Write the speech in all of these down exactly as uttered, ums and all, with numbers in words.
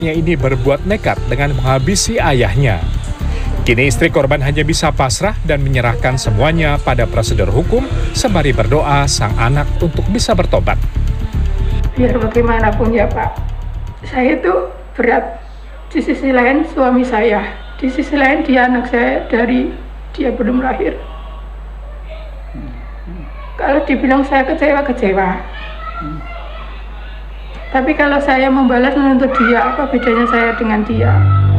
ini berbuat nekat dengan menghabisi ayahnya. Kini istri korban hanya bisa pasrah dan menyerahkan semuanya pada prosedur hukum sembari berdoa sang anak untuk bisa bertobat. Biar bagaimanapun ya Pak, saya itu berat. Di sisi lain suami saya, di sisi lain dia anak saya dari dia belum lahir. Kalau dibilang saya kecewa-kecewa. Tapi kalau saya membalas menuntut dia, apa bedanya saya dengan dia?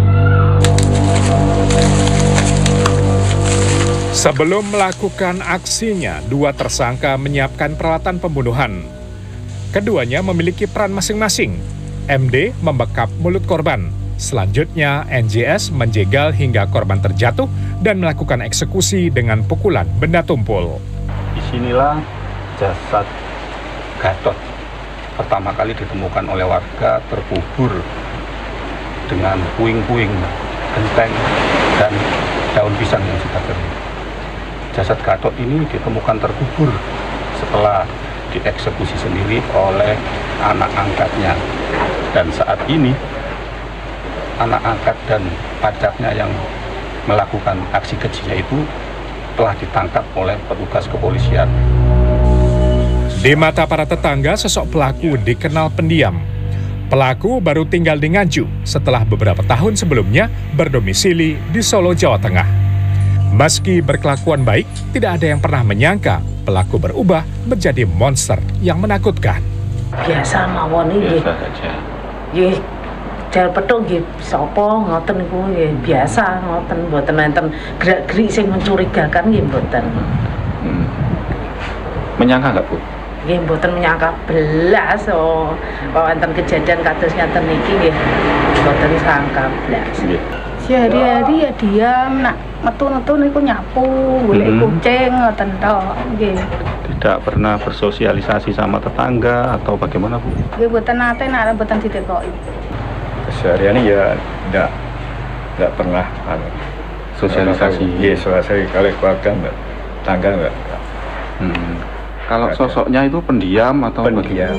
Sebelum melakukan aksinya, dua tersangka menyiapkan peralatan pembunuhan. Keduanya memiliki peran masing-masing. M D membekap mulut korban. Selanjutnya, N J S menjegal hingga korban terjatuh dan melakukan eksekusi dengan pukulan benda tumpul. Disinilah jasad Gatot pertama kali ditemukan oleh warga terkubur dengan puing-puing, genteng, dan daun pisang yang sudah kering. Jasad Gatot ini ditemukan terkubur setelah dieksekusi sendiri oleh anak angkatnya. Dan saat ini, anak angkat dan pacarnya yang melakukan aksi kejinya itu telah ditangkap oleh petugas kepolisian. Di mata para tetangga, sosok pelaku dikenal pendiam. Pelaku baru tinggal di Nganjuk setelah beberapa tahun sebelumnya berdomisili di Solo, Jawa Tengah. Meski berkelakuan baik, tidak ada yang pernah menyangka pelaku berubah menjadi monster yang menakutkan. Biasa mawon iki. Biasa saja. Nggih, jar petung nggih sapa ngoten niku nggih biasa ngoten mboten enten gerak-gerik sing mencurigakan nggih mboten. Hmm. Menyangka enggak, Bu? Nggih mboten menyangka belas oh wonten kejadian kados ngaten niki nggih mboten sangka belas. Sehari-hari ya diam, nak metu-metu niku nyapu, golek mm-hmm. kucing ngoten tok nggih. Tidak pernah bersosialisasi sama tetangga atau bagaimana, Bu? Nggih mboten nate nek mboten ditekoki. Keseharian ya enggak enggak pernah anu sosialisasi. Iya, sosialisasi kalau keluarga enggak, tangga enggak. Hmm. Kalau sosoknya itu pendiam atau pendiam.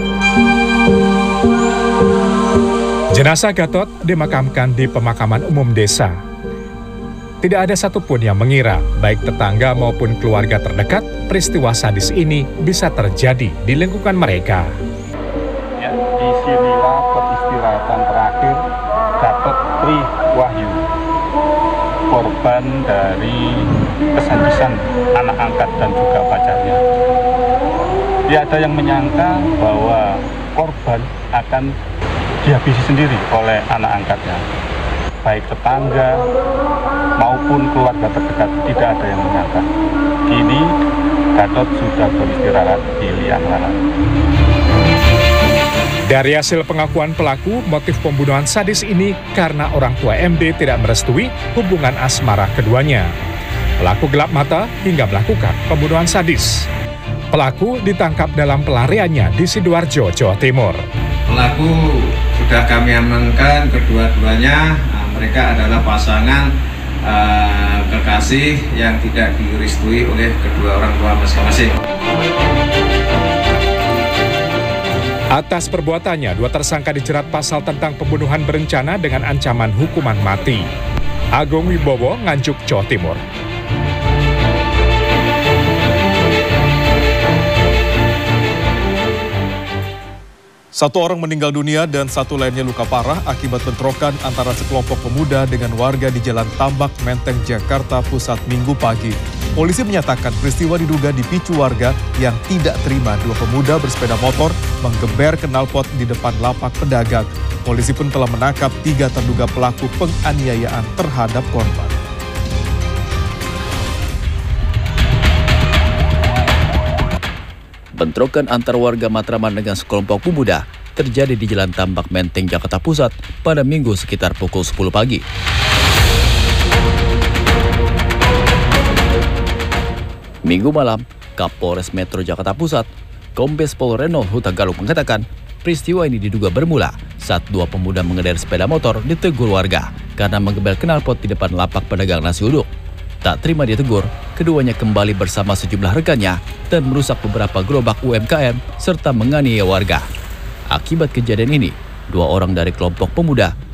Jenazah Gatot dimakamkan di pemakaman umum desa. Tidak ada satupun yang mengira, baik tetangga maupun keluarga terdekat, peristiwa sadis ini bisa terjadi di lingkungan mereka. Ya, disinilah peristirahatan terakhir Gatot Tri Wahyu, korban dari kesandisan anak angkat dan juga pacarnya. Tidak ada yang menyangka bahwa korban akan dihabisi sendiri oleh anak angkatnya. Baik tetangga maupun keluarga terdekat tidak ada yang menyangka. Kini Gatot sudah beristirahat di liang lahat. Dari hasil pengakuan pelaku, motif pembunuhan sadis ini karena orang tua M D tidak merestui hubungan asmara keduanya. Pelaku gelap mata hingga melakukan pembunuhan sadis. Pelaku ditangkap dalam pelariannya di Sidoarjo, Jawa Timur. Pelaku sudah kami amankan kedua-duanya. Nah, mereka adalah pasangan uh, kekasih yang tidak direstui oleh kedua orang tua masing-masing. Atas perbuatannya, dua tersangka dijerat pasal tentang pembunuhan berencana dengan ancaman hukuman mati. Agung Wibowo, Nganjuk, Jawa Timur. Satu orang meninggal dunia dan satu lainnya luka parah akibat bentrokan antara sekelompok pemuda dengan warga di Jalan Tambak, Menteng, Jakarta Pusat Minggu pagi. Polisi menyatakan peristiwa diduga dipicu warga yang tidak terima dua pemuda bersepeda motor menggeber knalpot di depan lapak pedagang. Polisi pun telah menangkap tiga terduga pelaku penganiayaan terhadap korban. Bentrokan antar warga Matraman dengan sekelompok pemuda terjadi di Jalan Tambak Menteng, Jakarta Pusat pada Minggu sekitar pukul sepuluh pagi. Minggu malam, Kapolres Metro Jakarta Pusat, Kombes Pol Renold Huta Galung mengatakan peristiwa ini diduga bermula saat dua pemuda mengendarai sepeda motor ditegur warga karena menggebel knalpot di depan lapak pedagang nasi uduk. Tak terima ditegur, keduanya kembali bersama sejumlah rekannya dan merusak beberapa gerobak U M K M serta menganiaya warga. Akibat kejadian ini, dua orang dari kelompok pemuda